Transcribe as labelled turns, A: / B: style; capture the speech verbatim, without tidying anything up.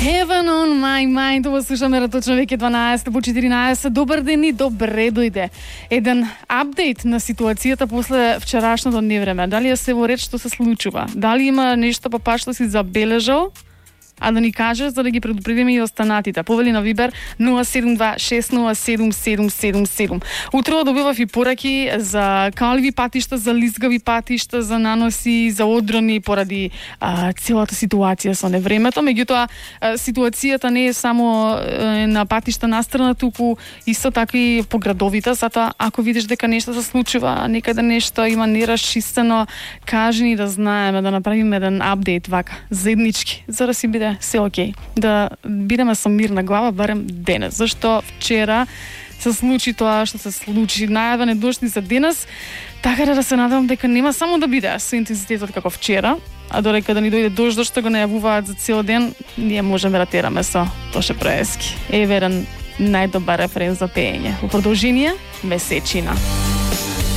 A: Heaven on my mind, това слушаме на точно веќе дванаесет по четиринаесет. Добар ден и добре дојде. Еден апдейт на ситуацијата после вчерашното невреме. Дали е се во ред што се случува? Дали има нешто па па што си забележал? А да ни кажеш за да ги предупредиме и останатите. Повели на Вибер нула седум два шест нула седум седум седум седум. Утро добивав и пораки за каливи патишта, за лизгави патишта, за наноси, за одрони поради а, целата ситуација со невремето. Меѓутоа, ситуацијата не е само е, на патишта настрана, туку исто така и по градовите. Затоа, ако видиш дека нешто се случува, некаде нешто има нерашистено, кажи ни да знаеме, да направиме еден апдейт вака, заеднички, за да си биде се окей, да бидеме со мирна глава барем денес, зашто вчера се случи тоа што се случи, најавен е дошли за денес, така да се надевам дека нема само да биде со интензитетот како вчера, а додека да ни дојде дожд што го најавуваат за цел ден, ние можеме да тераме со Тоше Проески. Еве еден најдобар референ за пеење. Во продолжение, месечина.